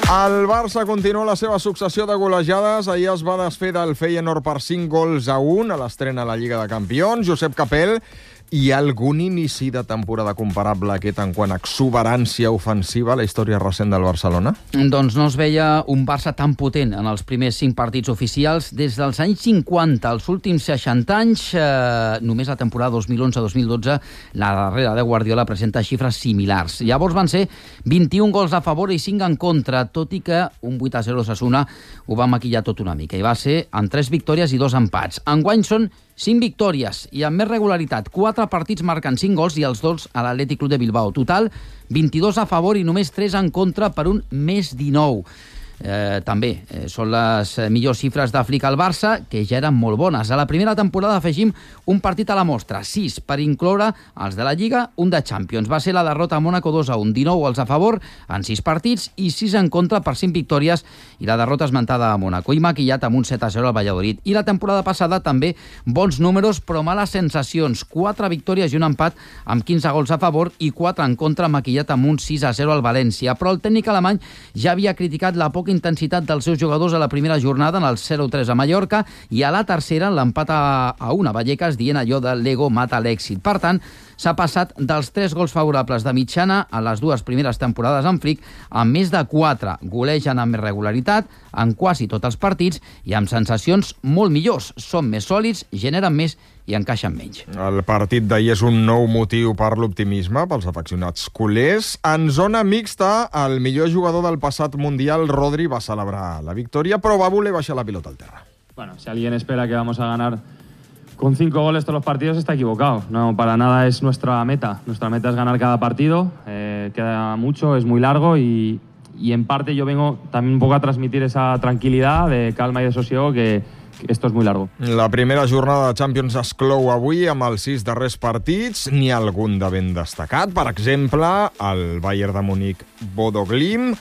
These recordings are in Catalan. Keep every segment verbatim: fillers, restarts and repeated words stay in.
El Barça continua la seva successió de golejades. Ahir es va desfer del Feyenoord per cinc gols a un a l'estrena a la Lliga de Campions. Josep Capel, hi ha algun inici de temporada comparable a aquest en quant a exuberància ofensiva a la història recent del Barcelona? Doncs no es veia un Barça tan potent en els primers cinc partits oficials des dels anys cinquanta. Els últims seixanta anys, eh, només la temporada dos mil onze dos mil dotze, la darrera de Guardiola presenta xifres similars. Llavors van ser vint-i-un gols a favor i cinc en contra, tot i que un vuit a zero Osasuna ho va maquillar tot una mica. I va ser amb tres victòries i dos empats. Enguany són cinc victòries i amb més regularitat. Quatre partits marcant cinc gols i els dos a l'Atlètic Club de Bilbao. Total, vint-i-dos a favor i només tres en contra per un més dinou. Eh, també eh, són les millors xifres d'Àfrica al Barça, que ja eren molt bones. A la primera temporada afegim un partit a la mostra, sis, per incloure els de la Lliga, un de Champions. Va ser la derrota a Mónaco dos a un, dinou gols a favor en sis partits i sis en contra per cinc victòries i la derrota esmentada a Mónaco i maquillat amb un set a zero al Valladolid. I la temporada passada també bons números però males sensacions, quatre victòries i un empat amb quinze gols a favor i quatre en contra, maquillat amb un sis a zero al València. Però el tècnic alemany ja havia criticat la poca intensitat dels seus jugadors a la primera jornada en el zero tres a Mallorca i a la tercera en l'empat a una Vallecas, dient allò de l'ego mata l'èxit. Per tant, s'ha passat dels tres gols favorables de mitjana a les dues primeres temporades en Flick amb més de quatre. Golegen amb més regularitat en quasi tots els partits i amb sensacions molt millors. Són més sòlids, generen més i encaixen menys. El partit d'ahir és un nou motiu per l'optimisme pels afeccionats culers. En zona mixta, el millor jugador del passat Mundial, Rodri, va celebrar la victòria, però va voler baixar la pilota al terra. Bueno, si alguien espera que vamos a ganar con cinco goles todos los partidos, está equivocado. No, para nada es nuestra meta. Nuestra meta es ganar cada partido. Eh, queda mucho, es muy largo y, y en parte yo vengo también un poco a transmitir esa tranquilidad, de calma y de sosiego que esto es muy largo. La primera jornada de Champions es clou avui amb els sis darrers partits. N'hi ha algun de ben destacat. Per exemple, el Bayern de Múnich Bodo Glimt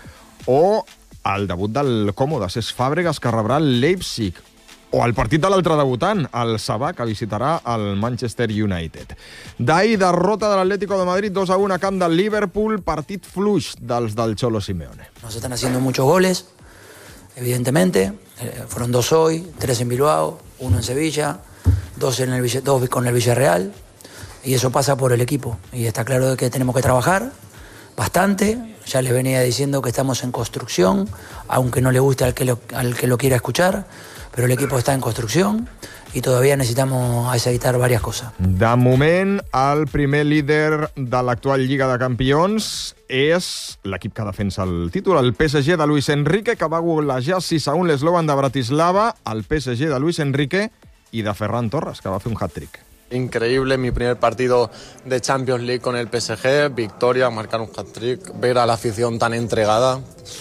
o el debut del còmode Cesc Fàbregas, que rebrà el Leipzig. O el partit de l'altre debutant, el Sabah, que visitarà el Manchester United. D'ahir, derrota de l'Atlético de Madrid dos a un a camp del Liverpool, partit fluix dels del Cholo Simeone. Nos están haciendo muchos goles, evidentemente. Eh, fueron dos hoy, tres en Bilbao, uno en Sevilla, dos, en el, dos con el Villarreal. Y eso pasa por el equipo. Y está claro que tenemos que trabajar bastante. Ya les venía diciendo que estamos en construcción, aunque no le guste al que lo, al que lo quiera escuchar. Pero el equipo está en construcción y todavía necesitamos aceitar varias cosas. De moment, el primer líder de l'actual Lliga de Campions és l'equip que defensa el títol, el P S G de Luis Enrique, que va golejar sis a un l'Slovan de Bratislava, el P S G de Luis Enrique i de Ferran Torres, que va fer un hat-trick. Increíble, mi primer partido de Champions League con el P S G, victoria, marcar un hat-trick, ver a la afición tan entregada.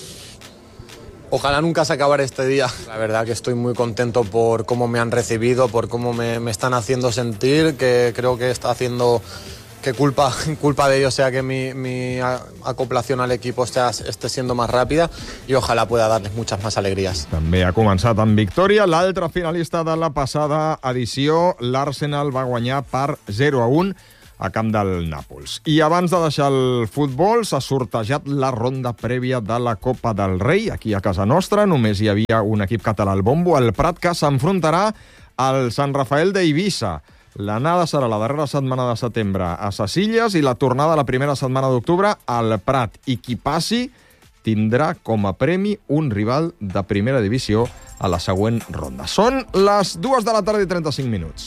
Ojalá nunca se acabara este día. La verdad que estoy muy contento por cómo me han recibido, por cómo me, me están haciendo sentir, que creo que está haciendo que culpa, culpa de ellos sea que mi, mi acoplación al equipo esté, esté siendo más rápida y ojalá pueda darles muchas más alegrías. També ha començat amb victòria. L'altre finalista de la passada edició, l'Arsenal, va guanyar per zero a un a camp del Nàpols. I abans de deixar el futbol, s'ha sortejat la ronda prèvia de la Copa del Rei. Aquí a casa nostra només hi havia un equip català al bombo, el Prat, que s'enfrontarà al Sant Rafael d'Eivissa. L'anada serà la darrera setmana de setembre a Sesilles i la tornada la primera setmana d'octubre al Prat. I qui passi tindrà com a premi un rival de primera divisió a la següent ronda. Són les dues de la tarda i trenta-cinc minuts.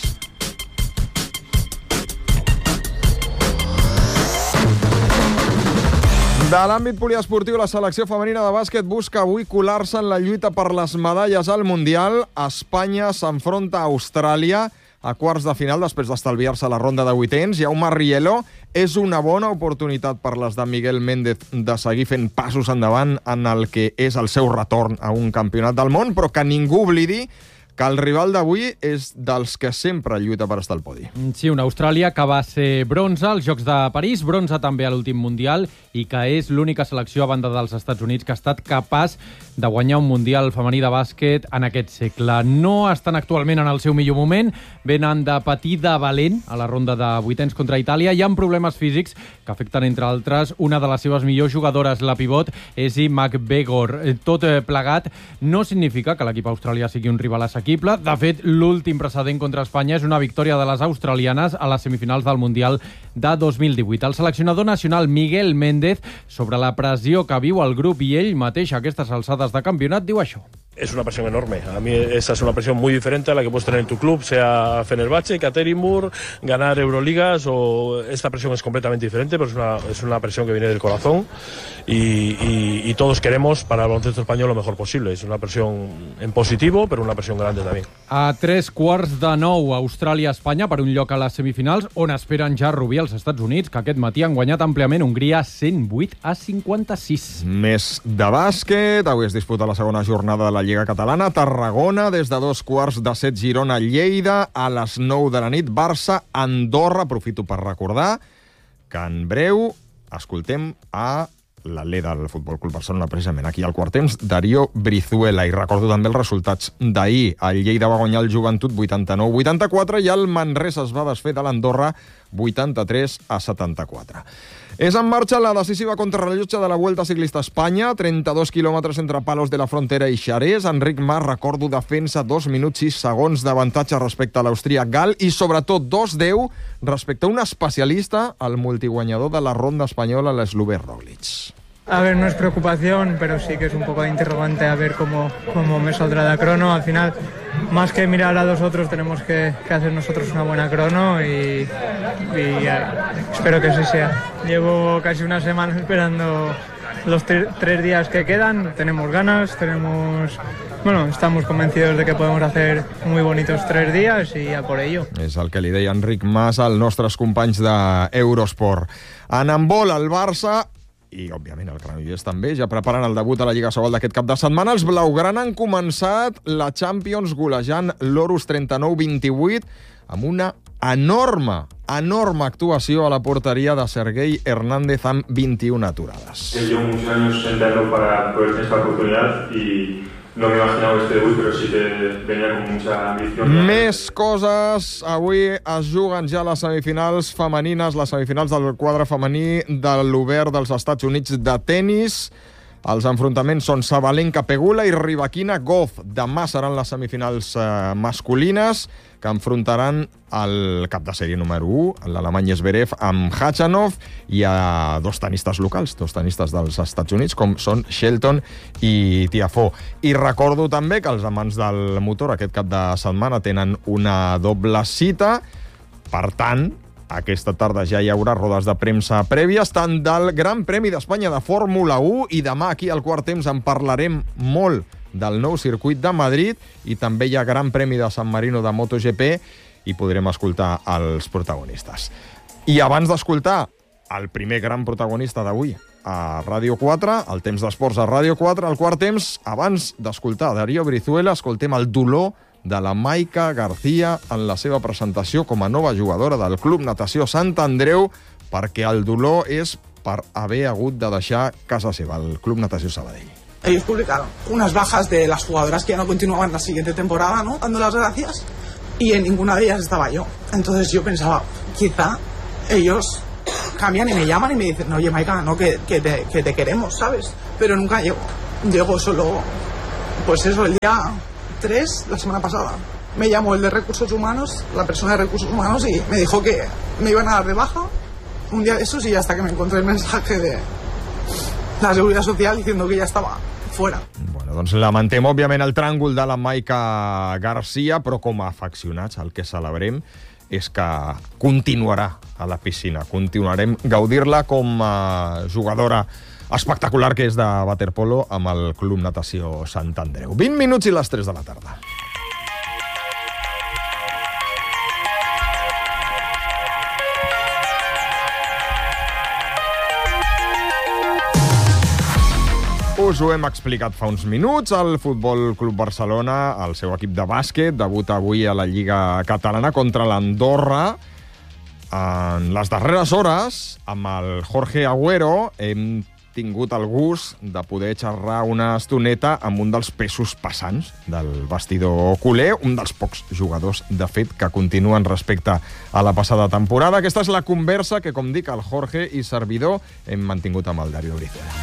De l'àmbit poliesportiu, la selecció femenina de bàsquet busca avui colar-se en la lluita per les medalles al Mundial. Espanya s'enfronta a Austràlia a quarts de final després d'estalviar-se la ronda de vuitens. Jaume Riello, és una bona oportunitat per les de Miguel Méndez de seguir fent passos endavant en el que és el seu retorn a un campionat del món, però que ningú oblidi que el rival d'avui és dels que sempre lluita per estar al podi. Sí, una Austràlia que va ser bronze als Jocs de París, bronze també a l'últim Mundial, i que és l'única selecció a banda dels Estats Units que ha estat capaç de guanyar un Mundial femení de bàsquet en aquest segle. No estan actualment en el seu millor moment, venen de patir de valent a la ronda de vuitens contra Itàlia i amb problemes físics que afecten, entre altres, una de les seves millors jugadores, la pivot, Essie McBegor. Tot plegat no significa que l'equip australià sigui un rival assequible. De fet, l'últim precedent contra Espanya és una victòria de les australianes a les semifinals del Mundial de dos mil divuit. El seleccionador nacional Miguel Méndez, sobre la pressió que viu el grup i ell mateix a aquestes alçades de campionat, diu això. Es una presión enorme. A mí esa es una presión muy diferente a la que puedes tener en tu club, sea Fenerbahce, Ekaterinburg, ganar Euroligas, o esta presión es completamente diferente, pero es una, es una presión que viene del corazón y, y, y todos queremos para el baloncesto español lo mejor posible. Es una presión en positivo, pero una presión grande también. A tres quarts de nou, Austràlia-Espanya per un lloc a les semifinals, on esperen ja Rubí als Estats Units, que aquest matí han guanyat àmpliament Hongria cent vuit a cinquanta-sis. Més de bàsquet. Avui es disputa la segona jornada de la Lliga Catalana. Tarragona, des de dos quarts de set, Girona, Lleida. A les nou de la nit, Barça, Andorra. Aprofito per recordar que en breu escoltem a l'alè del Futbol Club Barcelona, precisament aquí al quart temps, Darío Brizuela. I recordo també els resultats d'ahir. El Lleida va guanyar el Joventut vuitanta-nou a vuitanta-quatre i el Manresa es va desfer de l'Andorra vuitanta-tres a setanta-quatre. És en marxa la decisiva contrarrellotge de la Vuelta Ciclista a Espanya, trenta-dos quilòmetres entre Palos de la Frontera i Xerès. Enric Mas, recordo, defensa dos minuts sis segons d'avantatge respecte a l'austríac Gal i, sobretot, dos deu respecte a un especialista, el multiguanyador de la ronda espanyola, l'Sluber Roglic. A ver, no es preocupación, pero sí que es un poco de interrogante a ver cómo, cómo me saldrá la crono. Al final, más que mirar a los otros, tenemos que, que hacer nosotros una buena crono y, y ya, espero que así sea. Llevo casi una semana esperando los tre- tres días que quedan. Tenemos ganas, tenemos... Bueno, estamos convencidos de que podemos hacer muy bonitos tres días y a por ello. És el que li deia Enric Mas als nostres companys d'Eurosport. En handbol, el Barça i, òbviament, el Granollers també, ja preparen el debut a la Lliga Sobal d'aquest cap de setmana. Els blaugrana han començat la Champions golejant l'Orus trenta-nou a vint-i-vuit amb una enorme, enorme actuació a la porteria de Sergei Hernández amb vint-i-una aturades. Llevo muchos años entrenando para poder tener esta oportunidad y no me imaginaba este debut, però sí que venía con mucha ambición. Més coses. Avui es juguen ja les semifinals femenines, les semifinals del quadre femení de l'Obert dels Estats Units de tennis. Els enfrontaments són Sabalenka-Pegula i Rybakina-Gauff. Demà seran les semifinals eh, masculines, que enfrontaran el cap de sèrie número u, l'alemany Zverev, amb Khachanov, i a dos tenistes locals, dos tenistes dels Estats Units, com són Shelton i Tiafoe. I recordo també que els amants del motor aquest cap de setmana tenen una doble cita. Per tant, aquesta tarda ja hi haurà rodes de premsa prèvies, tant del Gran Premi d'Espanya de Fórmula u, i demà aquí al quart temps en parlarem molt del nou circuit de Madrid, i també hi ha Gran Premi de San Marino de MotoGP, i podrem escoltar els protagonistes. I abans d'escoltar el primer gran protagonista d'avui a Ràdio quatre, el temps d'esports a Ràdio quatre, al quart temps, abans d'escoltar Darío Brizuela, escoltem el dolor de la Maica García en la seva presentació com a nova jugadora del Club Natació Sant Andreu, perquè el dolor és per haver hagut de deixar casa seva, el Club Natació Sabadell. Ellos publicaron unas bajas de las jugadoras que ya no continuaban la siguiente temporada, ¿no? Dando las gracias, y en ninguna de ellas estaba yo. Entonces yo pensaba, quizá ellos cambian y me llaman y me dicen, no, oye, Maica, no, que, que, te, que te queremos, ¿sabes? Pero nunca llego. Llego solo, pues eso, el día tres, la semana pasada. Me llamó el de Recursos Humanos, la persona de Recursos Humanos, y me dijo que me iban a dar de baja un día de esos, y hasta que me encontré el mensaje de la Seguridad Social diciendo que ya estaba fuera. Bueno, doncs lamentem, òbviament, el tràngol de la Maica García, però com a afeccionats el que celebrem és que continuarà a la piscina. Continuarem gaudir-la com a jugadora espectacular que és de waterpolo amb el Club Natació Sant Andreu. vint minuts i les tres de la tarda. Us ho hem explicat fa uns minuts. El Futbol Club Barcelona, el seu equip de bàsquet, debuta avui a la Lliga Catalana contra l'Andorra. En les darreres hores, amb el Jorge Agüero, hem tingut el gust de poder xerrar una estoneta amb un dels pesos pesants del vestidor culer, un dels pocs jugadors, de fet, que continuen respecte a la passada temporada. Aquesta és la conversa que, com dic, el Jorge i servidor hem mantingut amb el Dario Brizuela.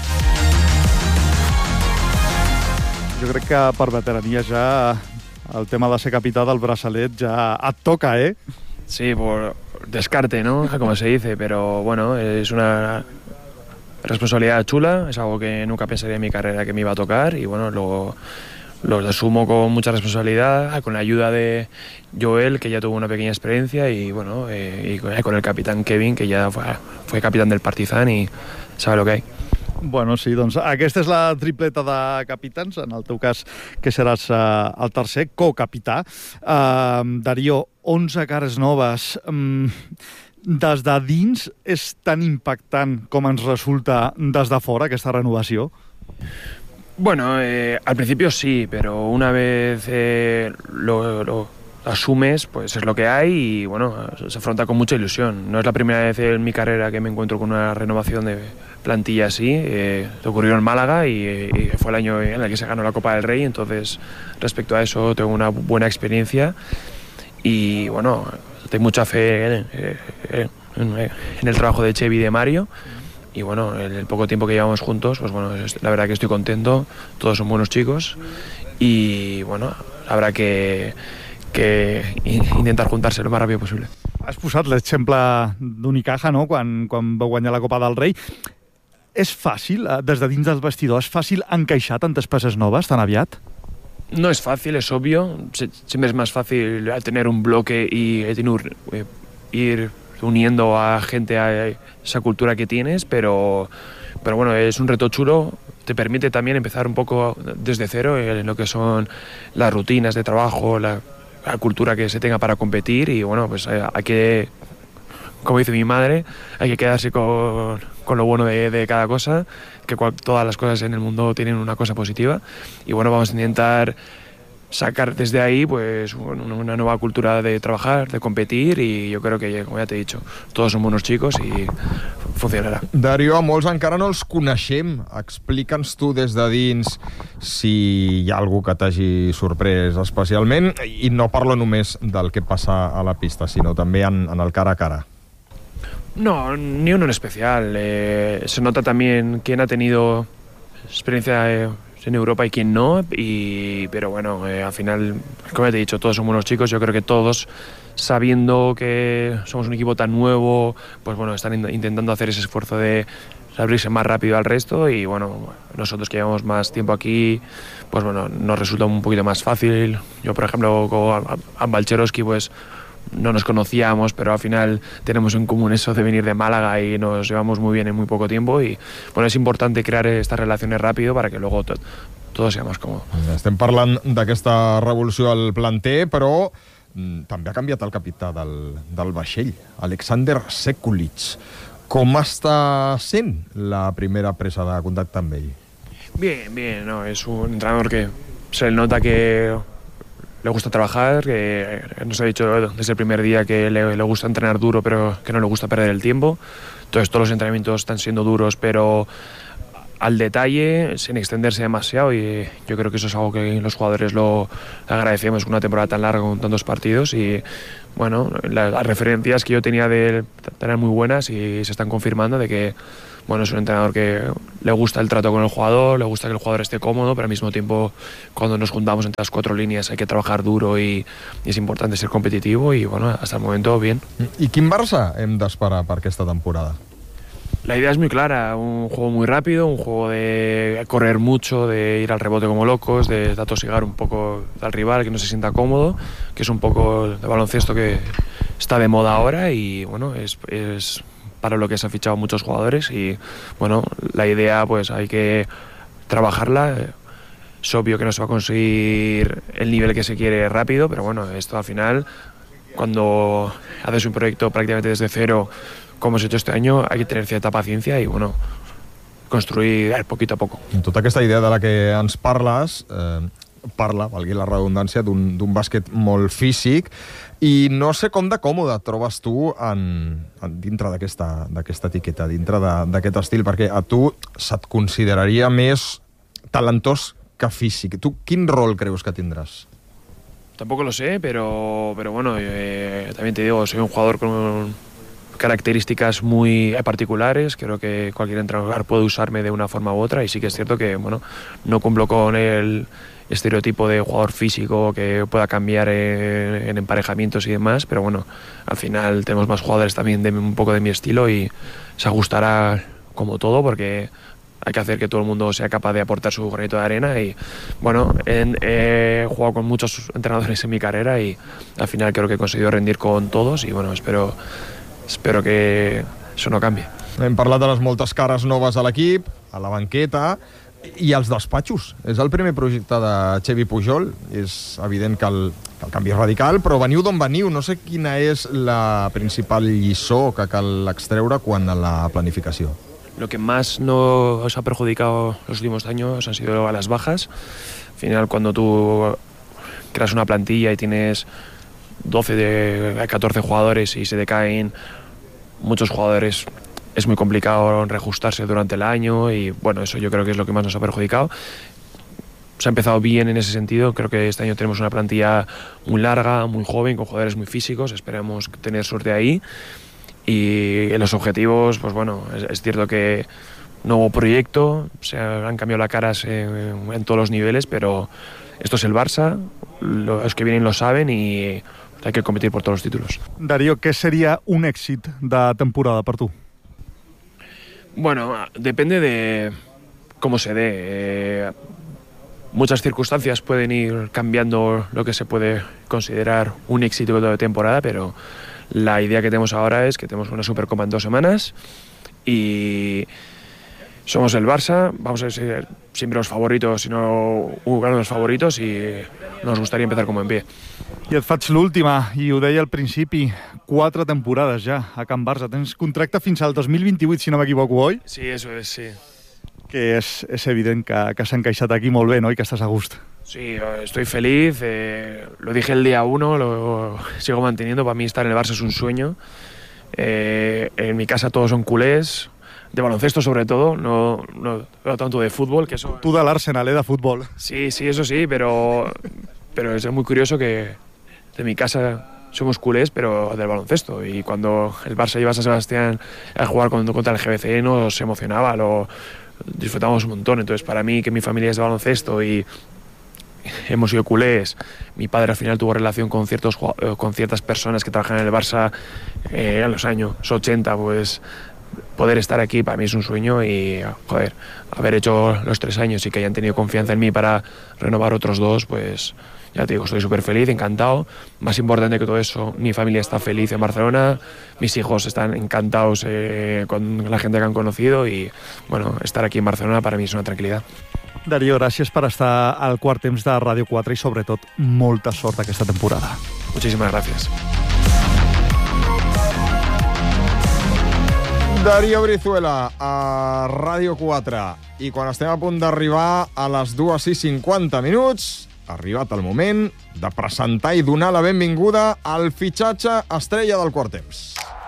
Jo crec que per veterania ja el tema de ser capità del braçalet ja et toca, eh? Sí, por descarte, ¿no? Como se dice, pero bueno, es una responsabilidad chula, es algo que nunca pensaría en mi carrera que me iba a tocar y bueno, lo, lo asumo con mucha responsabilidad, con la ayuda de Joel, que ya tuvo una pequeña experiencia, y bueno, eh, y con el capitán Kevin, que ya fue, fue capitán del Partizan y sabe lo que hay. Bueno, sí, doncs aquesta és la tripleta de capitans, en el teu cas que seràs uh, el tercer, co-capità. Uh, Dario, onze cares noves. Um, des de dins és tan impactant com ens resulta des de fora aquesta renovació? Bueno, eh, al principio sí, pero una vez eh, lo, lo asumes, pues es lo que hay y bueno, se afronta con mucha ilusión. No es la primera vez en mi carrera que me encuentro con una renovación de plantilla así. Eh, ocurrió en Málaga y, y fue el año en el que se ganó la Copa del Rey, entonces respecto a eso tengo una buena experiencia y bueno, tengo mucha fe en, en, en, en el trabajo de Xevi y de Mario. Y bueno, en el poco tiempo que llevamos juntos, pues bueno, la verdad que estoy contento, todos son buenos chicos y bueno, habrá que, que intentar juntarse lo más rápido posible. Has posat l'exemple d'Unicaja, no?, quan, quan va guanyar la Copa del Rei. És fàcil, des de dins del vestidor, és fàcil encaixar tantes peces noves tan aviat? No es fácil, es obvio. Siempre es más fácil tener un bloque y ir uniendo a gente a esa cultura que tienes, pero, pero bueno, es un reto chulo. Te permite también empezar un poco desde cero en lo que son las rutinas de trabajo, la, la cultura que se tenga para competir y bueno, pues hay que, como dice mi madre, hay que quedarse con, con lo bueno de, de cada cosa, que cual, todas las cosas en el mundo tienen una cosa positiva y bueno, vamos a intentar sacar desde ahí pues una nueva cultura de trabajar, de competir y yo creo que, como ya te he dicho, todos son buenos chicos y funcionarà. Dario, a molts encara no els coneixem. Explica'ns tu des de dins si hi ha algú que t'hagi sorprès especialment, i no parlo només del que passa a la pista, sinó també en, en el cara a cara. No, ni uno en especial. Eh, se nota también quién ha tenido experiencia eh, en Europa y quién no, y, pero bueno, eh, al final, como ya te he dicho, todos son buenos chicos. Yo creo que todos, sabiendo que somos un equipo tan nuevo, pues bueno, están in- intentando hacer ese esfuerzo de abrirse más rápido al resto y bueno, nosotros que llevamos más tiempo aquí, pues bueno, nos resulta un poquito más fácil. Yo, por ejemplo, con Ambalcherovski, pues no nos conocíamos, pero al final tenemos en común eso de venir de Málaga y nos llevamos muy bien en muy poco tiempo y bueno, es importante crear estas relaciones rápido para que luego to- todo sea más cómodo. Estem parlant d'aquesta revolució al planter, però mm, també ha canviat el capità del, del vaixell, Alexander Sekulic. Com està sent la primera presa de contacte amb ell? Bien, bien, no, es un entrenador que se le nota que le gusta trabajar, que nos ha dicho desde el primer día que le, le gusta entrenar duro, pero que no le gusta perder el tiempo. Entonces todos los entrenamientos están siendo duros, pero al detalle, sin extenderse demasiado, y yo creo que eso es algo que los jugadores lo agradecemos, una temporada tan larga con tantos partidos y bueno, las, las referencias que yo tenía de él eran muy buenas y se están confirmando de que bueno, es un entrenador que le gusta el trato con el jugador, le gusta que el jugador esté cómodo, pero al mismo tiempo cuando nos juntamos entre las cuatro líneas hay que trabajar duro y, y es importante ser competitivo y bueno, hasta el momento bien. I quin Barça hem d'esperar per aquesta temporada? La idea es muy clara, un juego muy rápido, un juego de correr mucho, de ir al rebote como locos, de atosigar un poco al rival, que no se sienta cómodo, que es un poco de baloncesto que está de moda ahora y bueno, es, es para lo que se han fichado muchos jugadores y bueno, la idea pues hay que trabajarla. Es obvio que no se va a conseguir el nivel que se quiere rápido, pero bueno, esto al final, cuando haces un proyecto prácticamente desde cero, como hemos hecho este año, hay que tener cierta paciencia y bueno, construir poquito a poco. Tota aquesta idea de la que ens parles, eh, parla, valgui la redundància, d'un bàsquet molt físic, i no sé com de còmode et trobes tu en, en dintre d'aquesta etiqueta, dintre d'aquest estil, perquè a tu se't consideraria més talentós que físic. Tu quin rol creus que tindràs? Tampoco lo sé, pero, pero bueno, eh, también te digo, soy un jugador con características muy particulares. Creo que cualquier entrenador puede usarme de una forma u otra, y sí que es cierto que bueno, no cumplo con el estereotipo de jugador físico que pueda cambiar en, en emparejamientos y demás, pero bueno, al final tenemos más jugadores también de un poco de mi estilo y se ajustará como todo, porque hay que hacer que todo el mundo sea capaz de aportar su granito de arena. Y bueno, he, he jugado con muchos entrenadores en mi carrera y al final creo que he conseguido rendir con todos, y bueno, espero, espero que això no canvi. Hem parlat de les moltes cares noves a l'equip, a la banqueta i als despatxos. És el primer projecte de Xevi Pujol. És evident que el, que el canvi és radical, però veniu d'on veniu. No sé quina és la principal lliçó que cal extreure quan a la planificació. Lo que más nos ha perjudicado los últimos años han sido a las bajas. Al final, cuando tú creas una plantilla y tienes doce de catorce jugadores y se decaen muchos jugadores, es muy complicado reajustarse durante el año, y bueno, eso yo creo que es lo que más nos ha perjudicado. Se ha empezado bien en ese sentido. Creo que este año tenemos una plantilla muy larga, muy joven, con jugadores muy físicos. Esperamos tener suerte ahí. Y en los objetivos, pues bueno, es, es cierto que no hubo proyecto, se han cambiado las caras en, en todos los niveles, pero esto es el Barça, los que vienen lo saben y hay que competir por todos los títulos. Darío, ¿qué sería un èxit de temporada per tu? Bueno, depende de cómo se dé. Eh, muchas circunstancias pueden ir cambiando lo que se puede considerar un éxito de temporada, pero la idea que tenemos ahora es que tenemos una Supercopa en dos semanas y somos el Barça, vamos a ser siempre los favoritos, si no uno de los favoritos, y nos gustaría empezar como en pie. I et faig l'última, i ho deia al principi, quatre temporades ja a Can Barça. Tens contracte fins al dos mil vint-i-vuit, si no m'equivoco, oi? Sí, eso es, sí. Que és, és evident que, que s'ha encaixat aquí molt bé, no?, i que estàs a gust. Sí, estoy feliz, eh, lo dije el día uno, lo sigo manteniendo. Para mí estar en el Barça es un sueño. Eh, en mi casa todos son culés, de baloncesto sobre todo, no, no, no tanto de fútbol. Que eso... Tú de l'Arsenal, ¿eh?, de fútbol. Sí, sí, eso sí, pero, pero es muy curioso que de mi casa somos culés, pero del baloncesto. Y cuando el Barça iba a San Sebastián a jugar contra el G B C nos emocionaba, lo disfrutamos un montón. Entonces, para mí, que mi familia es de baloncesto y hemos sido culés, mi padre al final tuvo relación con, ciertos, con ciertas personas que trabajan en el Barça eh, en los años ochenta, pues poder estar aquí para mí es un sueño. Y joder, haber hecho los tres años y que hayan tenido confianza en mí para renovar otros dos, pues ya te digo, estoy súper feliz, encantado. Más importante que todo eso, mi familia está feliz en Barcelona, mis hijos están encantados eh, con la gente que han conocido, y bueno, estar aquí en Barcelona para mí es una tranquilidad. Darío, gràcies per estar al quart temps de Ràdio quatre i, sobretot, molta sort aquesta temporada. Muchísimas gracias. Darío Brizuela a Ràdio quatre. I quan estem a punt d'arribar a les dues i cinquanta minuts, ha arribat el moment de presentar i donar la benvinguda al fitxatge estrella del quart temps.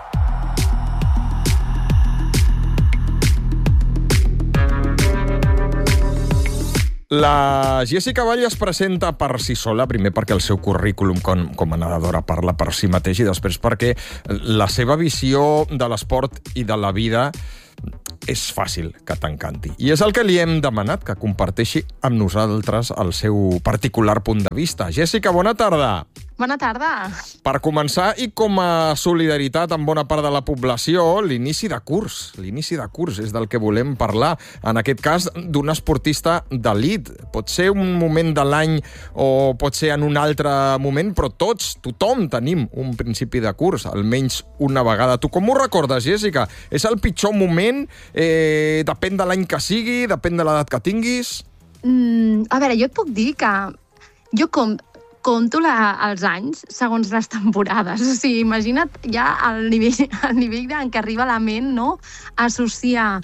La Jessica Vall es presenta per si sola, primer perquè el seu currículum com, com a nedadora parla per si mateix, i després perquè la seva visió de l'esport i de la vida és fàcil que t'encanti. I és el que li hem demanat, que comparteixi amb nosaltres el seu particular punt de vista. Jessica, bona tarda. Bona tarda. Per començar, i com a solidaritat amb bona part de la població, l'inici de curs. L'inici de curs és del que volem parlar. En aquest cas, d'un esportista d'elit. Pot ser un moment de l'any o pot ser en un altre moment, però tots, tothom, tenim un principi de curs, almenys una vegada. Tu com ho recordes, Jessica? És el pitjor moment? Eh, depèn de l'any que sigui? Depèn de l'edat que tinguis? Mm, a veure, jo et puc dir que jo com compto la, els anys segons les temporades. O sigui, imagina't ja el nivell, el nivell en què arriba la ment, no?, associar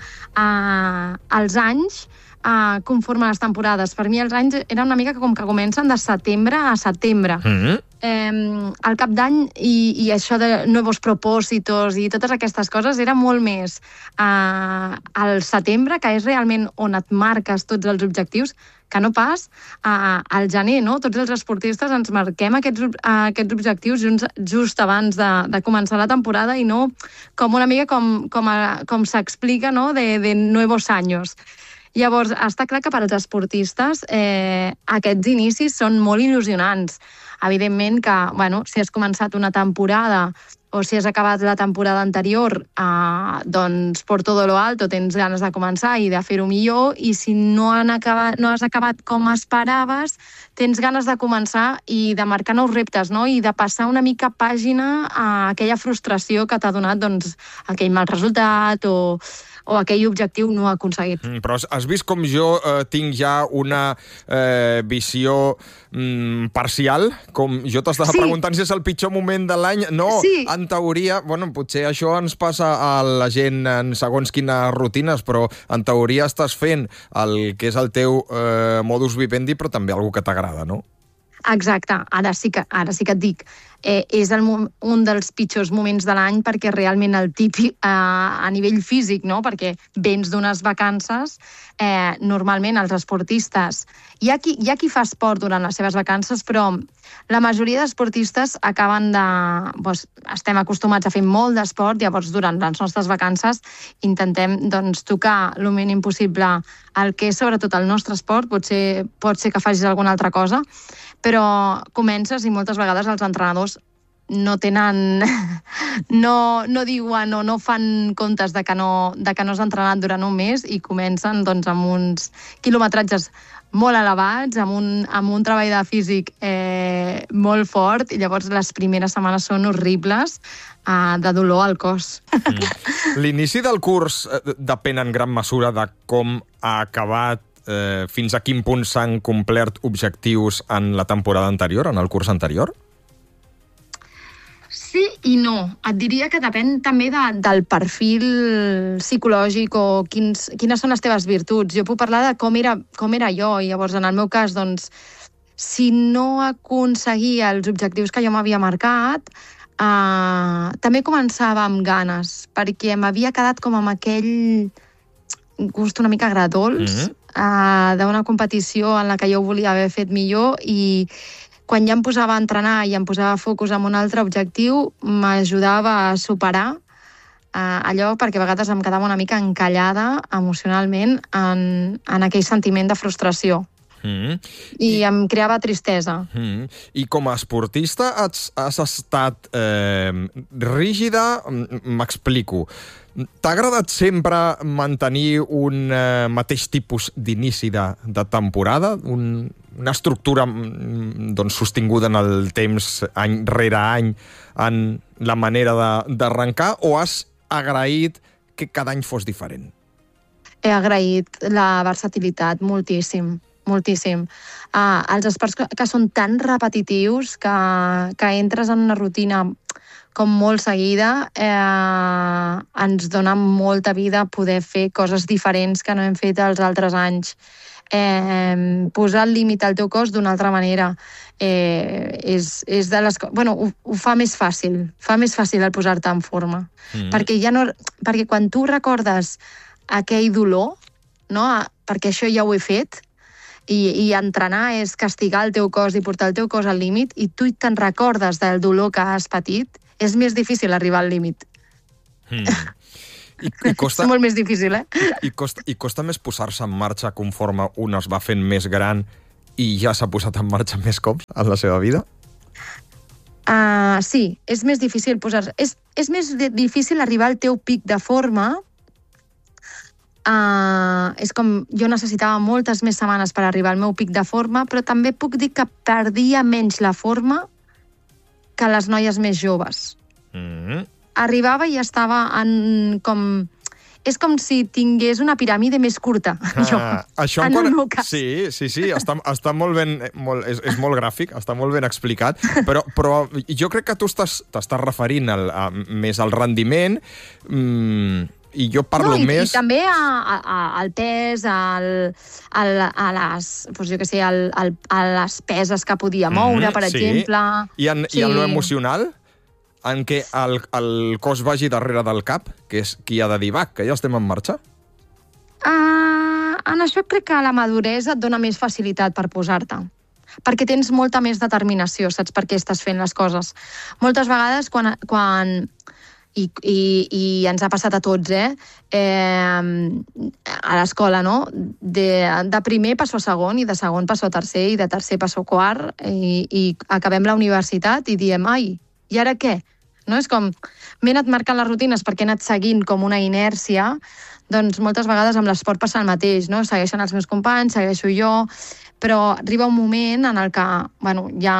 uh, els anys uh, conforme a les temporades. Per mi els anys era una mica com que comencen de setembre a setembre. Mm-hmm. Eh, al cap d'any i, i això de nous propòsitos i totes aquestes coses era molt més eh, al setembre, que és realment on et marques tots els objectius, que no pas eh, al gener, no? Tots els esportistes ens marquem aquests, eh, aquests objectius just, just abans de, de començar la temporada i no com una mica com, com, a, com s'explica, no?, de, de nuevos años. Llavors, està clar que per als esportistes eh, aquests inicis són molt il·lusionants. Evidentment que, bueno, si has començat una temporada o si has acabat la temporada anterior, eh, doncs por todo lo alto tens ganes de començar i de fer-ho millor, i si no, han acabat, no has acabat com esperaves, tens ganes de començar i de marcar nous reptes, no?, i de passar una mica pàgina a aquella frustració que t'ha donat, doncs, aquell mal resultat o... o aquell objectiu no aconseguit. Mm, però has vist com jo eh, tinc ja una eh, visió mm, parcial? Com jo t'estava sí. preguntant si és el pitjor moment de l'any. No, sí. En teoria, bueno, potser això ens passa a la gent en segons quines rutines, però en teoria estàs fent el que és el teu eh, modus vivendi, però també algo que t'agrada, no? Exacte, ara sí que, ara sí que et dic. Eh, és el, un dels pitjors moments de l'any perquè realment el típic eh, a nivell físic, no?, perquè vens d'unes vacances, eh, normalment els esportistes, hi ha, qui, hi ha qui fa esport durant les seves vacances, però la majoria d'esportistes acaben de... Doncs, estem acostumats a fer molt d'esport, llavors durant les nostres vacances intentem doncs, tocar el mínim possible el que és sobretot el nostre esport, potser pot ser que facis alguna altra cosa, però comences i moltes vegades els entrenadors no tenen... no, no diuen o no fan comptes de que no, de que no has entrenat durant un mes i comencen doncs, amb uns quilometratges molt elevats, amb un, amb un treball de físic eh, molt fort, i llavors les primeres setmanes són horribles, eh, de dolor al cos. Mm. L'inici del curs depèn en gran mesura de com ha acabat, eh, fins a quin punt s'han complert objectius en la temporada anterior, en el curs anterior? Sí i no. Et diria que depèn també de, del perfil psicològic o quins, quines són les teves virtuts. Jo puc parlar de com era, com era jo, i llavors en el meu cas, doncs, si no aconseguia els objectius que jo m'havia marcat, eh, també començava amb ganes, perquè m'havia quedat com amb aquell gust una mica agradolç, mm-hmm. eh, d'una competició en la que jo volia haver fet millor, i quan ja em posava a entrenar i em posava focus en un altre objectiu, m'ajudava a superar eh, allò, perquè a vegades em quedava una mica encallada emocionalment en, en aquell sentiment de frustració. Mm. I em creava tristesa. Mm. I com a esportista has, has estat eh, rígida? M'explico. T'ha agradat sempre mantenir un eh, mateix tipus d'inici de, de temporada? Un, una estructura doncs, sostinguda en el temps, any rere any, en la manera d'arrencar, o has agraït que cada any fos diferent? He agraït la versatilitat moltíssim, moltíssim. Uh, els esports que, que són tan repetitius que, que entres en una rutina com molt seguida, eh, ens dona molta vida poder fer coses diferents que no hem fet els altres anys. Eh, posar el límit al teu cos d'una altra manera eh, és, és de les coses... Bueno, ho, ho fa més fàcil, fa més fàcil el posar-te en forma. Mm. Perquè, ja no, perquè quan tu recordes aquell dolor, no? Perquè això ja ho he fet, i, i entrenar és castigar el teu cos i portar el teu cos al límit, i tu te'n recordes del dolor que has patit, és més difícil arribar al límit. Mm. I, i costa, és molt més difícil, eh? I, i, costa, i costa més posar-se en marxa conforme un es va fent més gran i ja s'ha posat en marxa més cops en la seva vida? Uh, sí, és més difícil posar-se... És, és més difícil arribar al teu pic de forma. Uh, és com... Jo necessitava moltes més setmanes per arribar al meu pic de forma, però també puc dir que perdia menys la forma que les noies més joves. Mm-hmm. Arribava i estava en, com és com si tingués una piràmide més curta. Ah, jo, això en quan... el meu cas. Sí, sí, sí, està, està molt ben... Molt, és, és molt gràfic, està molt ben explicat, però, però jo crec que tu estàs, t'estàs referint al, a, més al rendiment, mmm, i jo parlo no, i, més... I també a, a, al pes, al, al, a, les, doncs jo què sé, al, al, a les peses que podia moure, mm, per sí. exemple. I en, sí. I en lo emocional? En què el, el cos vagi darrere del cap, que és qui ha de dir, va, que ja estem en marxa? Uh, en això crec que la maduresa et dona més facilitat per posar-te. Perquè tens molta més determinació, saps per què estàs fent les coses. Moltes vegades, quan... quan i, i, i ens ha passat a tots, eh? eh a l'escola, no? De, de primer passo a segon, i de segon passo a tercer, i de tercer passo a quart, i, i acabem la universitat i diem, ai, i ara què? No? És com, m'he anat marcant les rutines perquè he anat seguint com una inèrcia, doncs moltes vegades amb l'esport passa el mateix, no? Segueixen els meus companys, segueixo jo, però arriba un moment en el que, bueno, ja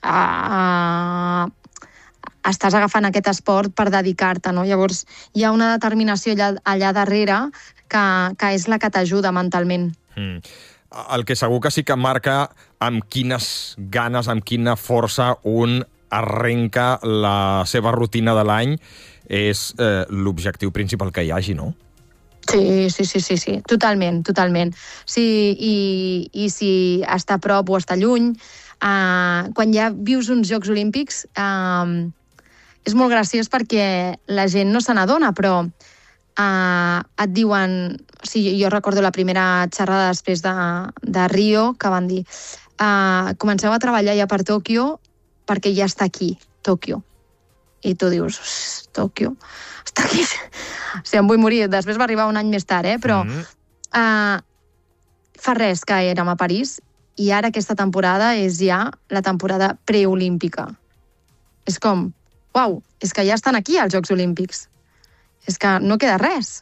uh, estàs agafant aquest esport per dedicar-te, no? Llavors hi ha una determinació allà, allà darrere que, que és la que t'ajuda mentalment. Mm. El que segur que sí que marca amb quines ganes, amb quina força un arrenca la seva rutina de l'any és eh, l'objectiu principal que hi hagi, no? Sí, sí, sí, sí, sí, totalment, totalment. Sí, i, i si està a prop o està lluny, eh, quan ja vius uns Jocs Olímpics, eh, és molt graciós perquè la gent no se n'adona, però eh, et diuen... O sigui, jo recordo la primera xerrada després de, de Rio, que van dir eh, comenceu a treballar ja per Tòquio perquè ja està aquí, Tòquio. I tu dius, Tòquio, està aquí. O sigui, em vull morir. Després va arribar un any més tard, eh? Però mm. uh, fa res que érem a París i ara aquesta temporada és ja la temporada preolímpica. És com, uau, és que ja estan aquí els Jocs Olímpics. És que no queda res.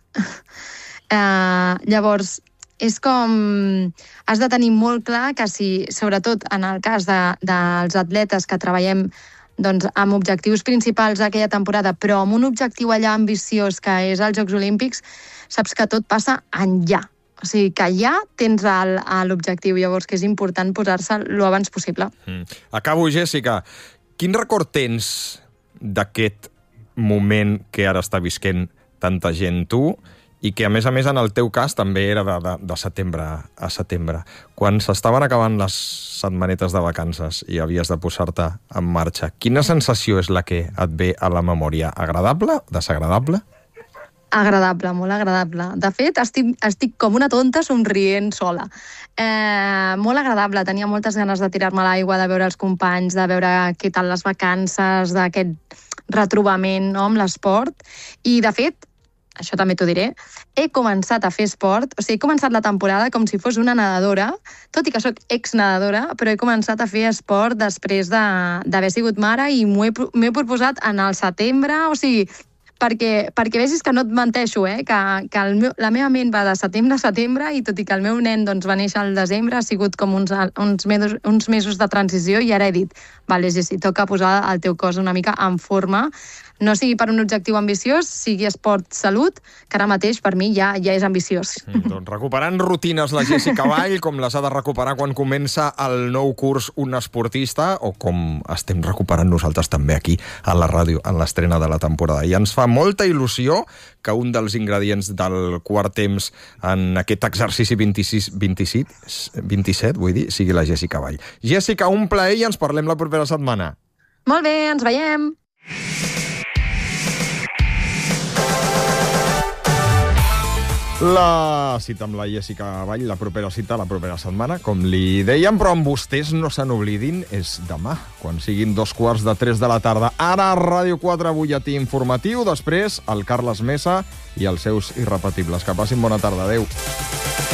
uh, llavors, és com... Has de tenir molt clar que si, sobretot en el cas de, dels atletes que treballem doncs, amb objectius principals d'aquella temporada, però amb un objectiu allà ambiciós que és els Jocs Olímpics, saps que tot passa enllà. O sigui, que ja tens l'objectiu, llavors que és important posar-se l'abans possible. Mm. Acabo, Jèssica. Quin record tens d'aquest moment que ara està visquent tanta gent, tu, i que, a més a més, en el teu cas també era de, de, de setembre a setembre, quan s'estaven acabant les setmanetes de vacances i havies de posar-te en marxa. Quina sensació és la que et ve a la memòria? Agradable? Desagradable? Agradable, molt agradable. De fet, estic, estic com una tonta somrient sola. Eh, molt agradable, tenia moltes ganes de tirar-me a l'aigua, de veure els companys, de veure què tal les vacances, d'aquest retrobament, no?, amb l'esport. I, de fet, això també t'ho diré, he començat a fer esport, o sigui, he començat la temporada com si fos una nedadora, tot i que sóc ex-nedadora, però he començat a fer esport després d'haver sigut mare i m'ho he, he proposat en el setembre, o sigui, perquè, perquè vegis que no et menteixo, eh? que, que el meu, la meva ment va de setembre a setembre i tot i que el meu nen doncs, va néixer al desembre, ha sigut com uns, uns, mesos, uns mesos de transició i ara he dit, vale, Jessi, toca posar el teu cos una mica en forma, no sigui per un objectiu ambiciós, sigui esport salut, que ara mateix per mi ja ja és ambiciós. Mm, doncs recuperant rutines la Jèssica Vall, com les ha de recuperar quan comença el nou curs Un esportista, o com estem recuperant nosaltres també aquí a la ràdio en l'estrena de la temporada. I ens fa molta il·lusió que un dels ingredients del quart temps en aquest exercici vint-i-sis, vint-i-set, vint-i-set, vull dir, sigui la Jèssica Vall. Jèssica, un plaer i ens parlem la propera setmana. Molt bé, ens veiem! La cita amb la Jèssica Vall, la propera cita, la propera setmana, com li dèiem, però amb vostès no se n'oblidin, és demà, quan siguin dos quarts de tres de la tarda. Ara, Ràdio quatre, butlletí informatiu, després el Carles Mesa i els seus irrepetibles. Que passin bona tarda. Adéu.